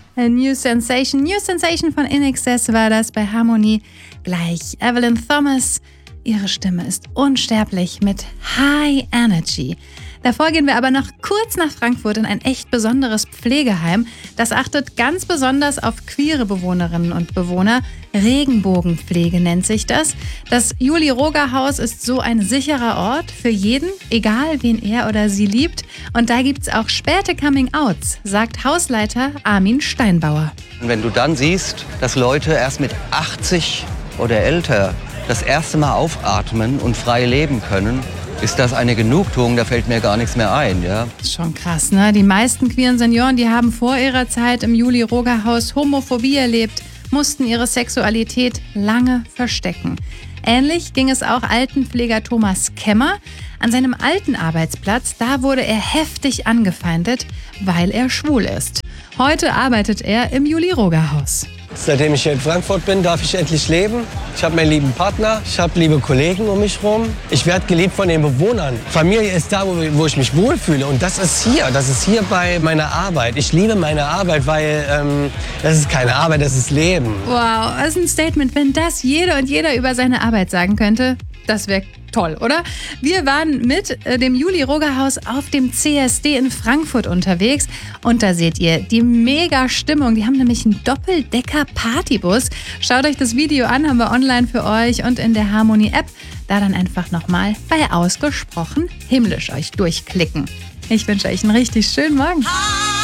A New Sensation. New Sensation von INXS war das bei Harmony. Gleich Evelyn Thomas. Ihre Stimme ist unsterblich mit High Energy. Davor gehen wir aber noch kurz nach Frankfurt in ein echt besonderes Pflegeheim. Das achtet ganz besonders auf queere Bewohnerinnen und Bewohner. Regenbogenpflege nennt sich das. Das Julie-Roger-Haus ist so ein sicherer Ort für jeden, egal wen er oder sie liebt. Und da gibt's auch späte Coming-Outs, sagt Hausleiter Armin Steinbauer. Wenn du dann siehst, dass Leute erst mit 80 oder älter das erste Mal aufatmen und frei leben können, ist das eine Genugtuung, da fällt mir gar nichts mehr ein. Ja? Das ist schon krass, ne? Die meisten queeren Senioren, die haben vor ihrer Zeit im Julie-Roger-Haus Homophobie erlebt, mussten ihre Sexualität lange verstecken. Ähnlich ging es auch Altenpfleger Thomas Kemmer. An seinem alten Arbeitsplatz, da wurde er heftig angefeindet, weil er schwul ist. Heute arbeitet er im Julie-Roger-Haus. Seitdem ich hier in Frankfurt bin, darf ich endlich leben. Ich habe meinen lieben Partner, ich habe liebe Kollegen um mich herum. Ich werde geliebt von den Bewohnern. Familie ist da, wo ich mich wohlfühle. Und das ist hier bei meiner Arbeit. Ich liebe meine Arbeit, weil das ist keine Arbeit, das ist Leben. Wow, das ist ein Statement. Wenn das jede und jeder über seine Arbeit sagen könnte, das wäre toll, oder? Wir waren mit dem Julie-Roger-Haus auf dem CSD in Frankfurt unterwegs und da seht ihr die Mega-Stimmung. Die haben nämlich einen Doppeldecker-Partybus. Schaut euch das Video an, haben wir online für euch und in der Harmony-App. Da dann einfach nochmal bei Ausgesprochen himmlisch euch durchklicken. Ich wünsche euch einen richtig schönen Morgen.